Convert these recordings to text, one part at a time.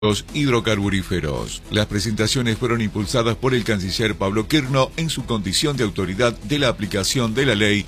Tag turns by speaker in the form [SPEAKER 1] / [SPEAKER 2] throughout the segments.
[SPEAKER 1] los hidrocarburíferos. Las presentaciones fueron impulsadas por el canciller Pablo Quirno en su condición de autoridad de la aplicación de la ley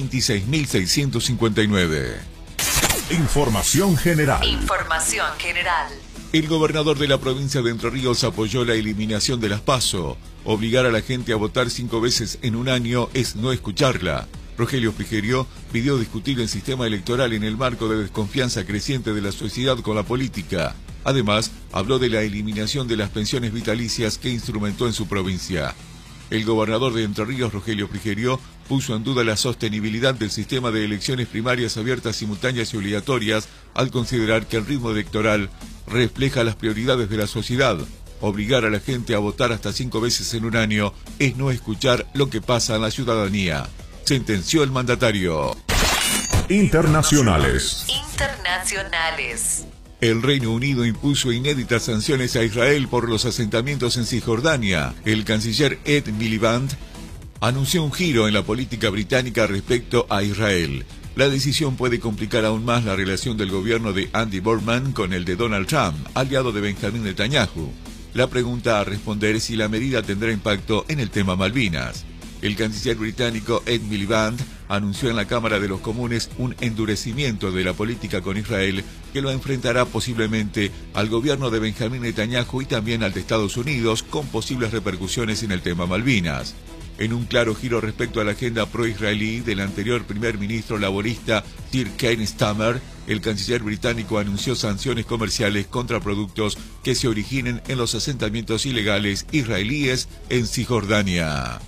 [SPEAKER 1] 26.659.
[SPEAKER 2] Información general.
[SPEAKER 3] Información general.
[SPEAKER 1] El gobernador de la provincia de Entre Ríos apoyó la eliminación de las PASO. Obligar a la gente a votar 5 veces en un año es no escucharla. Rogelio Frigerio pidió discutir el sistema electoral en el marco de desconfianza creciente de la sociedad con la política. Además, habló de la eliminación de las pensiones vitalicias que instrumentó en su provincia. El gobernador de Entre Ríos, Rogelio Frigerio, puso en duda la sostenibilidad del sistema de elecciones primarias abiertas, simultáneas y obligatorias al considerar que el ritmo electoral refleja las prioridades de la sociedad. Obligar a la gente a votar hasta 5 veces en un año es no escuchar lo que pasa en la ciudadanía, sentenció el mandatario.
[SPEAKER 2] Internacionales.
[SPEAKER 1] El Reino Unido impuso inéditas sanciones a Israel por los asentamientos en Cisjordania. El canciller Ed Miliband anunció un giro en la política británica respecto a Israel. La decisión puede complicar aún más la relación del gobierno de Andy Burnham con el de Donald Trump, aliado de Benjamin Netanyahu. La pregunta a responder es si la medida tendrá impacto en el tema Malvinas. El canciller británico Ed Miliband anunció en la Cámara de los Comunes un endurecimiento de la política con Israel que lo enfrentará posiblemente al gobierno de Benjamin Netanyahu y también al de Estados Unidos, con posibles repercusiones en el tema Malvinas. En un claro giro respecto a la agenda pro-israelí del anterior primer ministro laborista Sir Keir Starmer, el canciller británico anunció sanciones comerciales contra productos que se originen en los asentamientos ilegales israelíes en Cisjordania.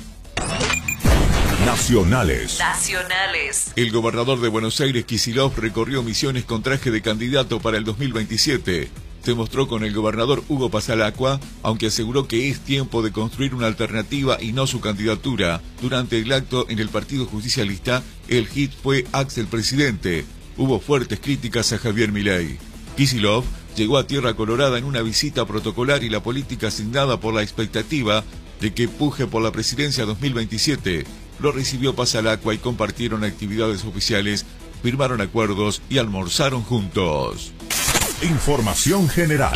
[SPEAKER 2] Nacionales.
[SPEAKER 1] El gobernador de Buenos Aires, Kicillof, recorrió Misiones con traje de candidato para el 2027. Se mostró con el gobernador Hugo Pasalacqua, aunque aseguró que es tiempo de construir una alternativa y no su candidatura. Durante el acto en el Partido Justicialista, el hit fue Axel Presidente. Hubo fuertes críticas a Javier Milei. Kicillof llegó a Tierra Colorada en una visita protocolar y la política asignada por la expectativa de que puje por la presidencia 2027. Lo recibió Pasalacqua y compartieron actividades oficiales, firmaron acuerdos y almorzaron juntos.
[SPEAKER 2] Información general.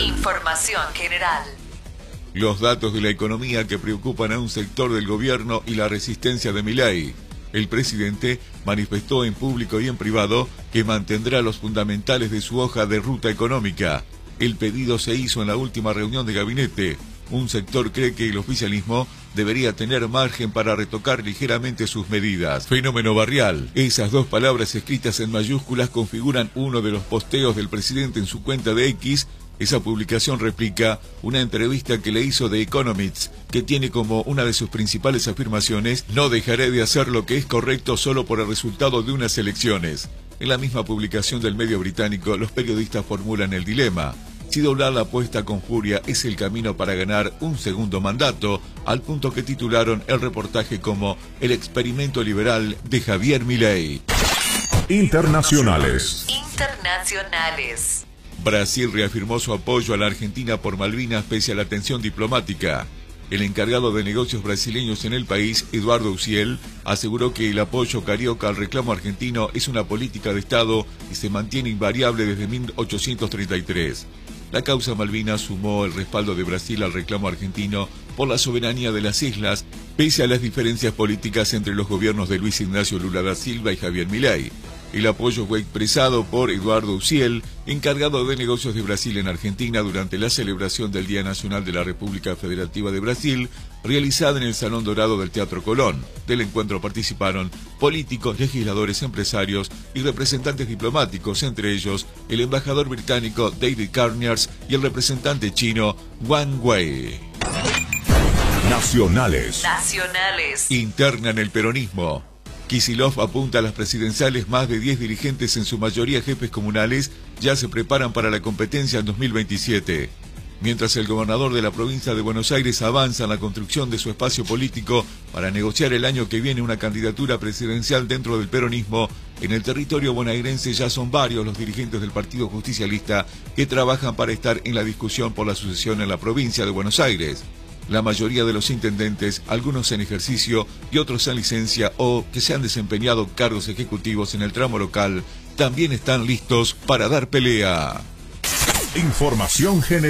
[SPEAKER 1] Los datos de la economía que preocupan a un sector del gobierno y la resistencia de Milei. El presidente manifestó en público y en privado que mantendrá los fundamentales de su hoja de ruta económica. El pedido se hizo en la última reunión de gabinete. Un sector cree que el oficialismo debería tener margen para retocar ligeramente sus medidas. Fenómeno barrial. Esas dos palabras escritas en mayúsculas configuran uno de los posteos del presidente en su cuenta de X. Esa publicación replica una entrevista que le hizo The Economist, que tiene como una de sus principales afirmaciones: no dejaré de hacer lo que es correcto solo por el resultado de unas elecciones. En la misma publicación del medio británico, los periodistas formulan el dilema: si doblar la apuesta con furia es el camino para ganar un segundo mandato, al punto que titularon el reportaje como el experimento liberal de Javier Milei.
[SPEAKER 2] Internacionales.
[SPEAKER 1] Brasil reafirmó su apoyo a la Argentina por Malvinas pese a la tensión diplomática. El encargado de negocios brasileños en el país, Eduardo Uciel, aseguró que el apoyo carioca al reclamo argentino es una política de Estado y se mantiene invariable desde 1833. La causa Malvinas sumó el respaldo de Brasil al reclamo argentino por la soberanía de las islas, pese a las diferencias políticas entre los gobiernos de Luis Ignacio Lula da Silva y Javier Milei. El apoyo fue expresado por Eduardo Uciel, encargado de negocios de Brasil en Argentina, durante la celebración del Día Nacional de la República Federativa de Brasil, realizada en el Salón Dorado del Teatro Colón. Del encuentro participaron políticos, legisladores, empresarios y representantes diplomáticos, entre ellos el embajador británico David Carniers y el representante chino Wang Wei.
[SPEAKER 2] Nacionales.
[SPEAKER 1] Interna en el peronismo. Kicillof apunta a las presidenciales. Más de 10 dirigentes, en su mayoría jefes comunales, ya se preparan para la competencia en 2027. Mientras el gobernador de la provincia de Buenos Aires avanza en la construcción de su espacio político para negociar el año que viene una candidatura presidencial dentro del peronismo, en el territorio bonaerense ya son varios los dirigentes del Partido Justicialista que trabajan para estar en la discusión por la sucesión en la provincia de Buenos Aires. La mayoría de los intendentes, algunos en ejercicio y otros en licencia o que se han desempeñado cargos ejecutivos en el tramo local, también están listos para dar pelea.
[SPEAKER 2] Información general.